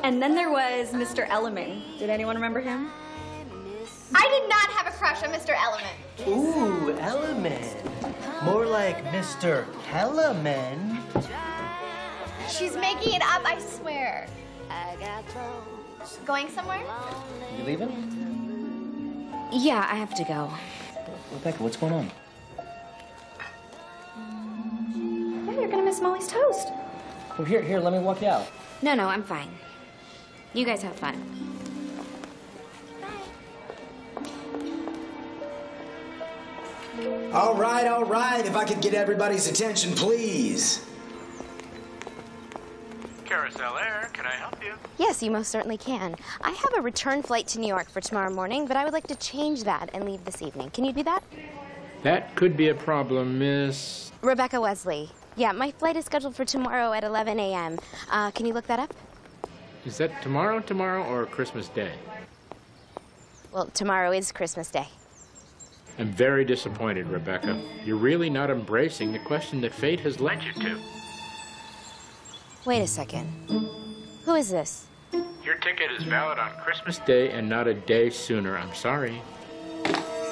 And then there was Mr. Elliman. Did anyone remember him? I did not have a crush on Mr. Elliman. Ooh, Elliman. More like Mr. Hellaman. She's making it up, I swear. Going somewhere? You leaving? Yeah, I have to go. Rebecca, what's going on? Yeah, you're gonna miss Molly's toast. Well, here, let me walk you out. No, I'm fine. You guys have fun. All right. If I could get everybody's attention, please. Carousel Air, can I help you? Yes, you most certainly can. I have a return flight to New York for tomorrow morning, but I would like to change that and leave this evening. Can you do that? That could be a problem, Miss... Rebecca Wesley. Yeah, my flight is scheduled for tomorrow at 11 a.m. Can you look that up? Is that tomorrow, or Christmas Day? Well, tomorrow is Christmas Day. I'm very disappointed, Rebecca. You're really not embracing the question that fate has led you to. Wait a second. Who is this? Your ticket is valid on Christmas Day and not a day sooner. I'm sorry.